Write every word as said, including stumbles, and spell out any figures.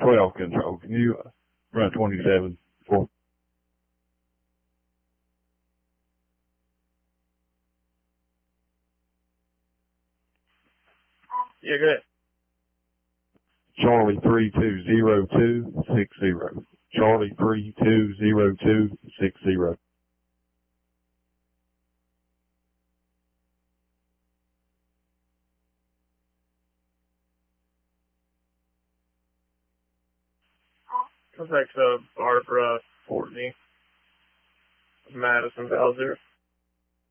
twelve control. Can you uh, run twenty-seven for? Yeah, go ahead. Charlie three two zero two six zero. Charlie three two zero two six zero. Contact uh, Barbara Fortney, Madison Bowser.